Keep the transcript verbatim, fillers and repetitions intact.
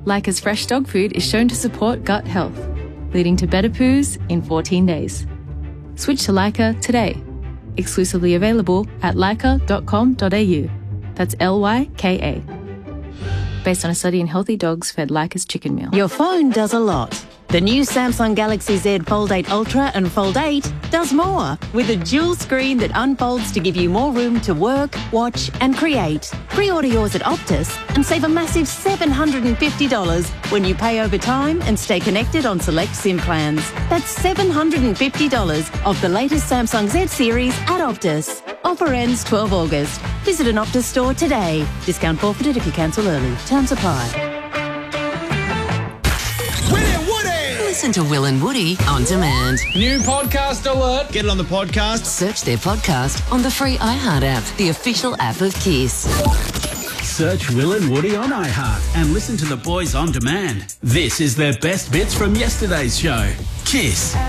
Leica's fresh dog food is shown to support gut health, leading to better poos in fourteen days. Switch to Leica today. Exclusively available at leica dot com dot a u. That's L Y K A. Based on a study in healthy dogs fed Leica's chicken meal. Your phone does a lot. The new Samsung Galaxy Z Fold eight Ultra and Fold eight does more, with a dual screen that unfolds to give you more room to work, watch and create. Pre-order yours at Optus and save a massive seven hundred fifty dollars when you pay over time and stay connected on select SIM plans. That's seven hundred fifty dollars of the latest Samsung Z series at Optus. Offer ends twelve August. Visit an Optus store today. Discount forfeited if you cancel early. Terms apply. Listen to Will and Woody on demand. New podcast alert. Get it on the podcast. Search their podcast on the free iHeart app, the official app of Kiss. Search Will and Woody on iHeart and listen to the boys on demand. This is their best bits from yesterday's show. Kiss.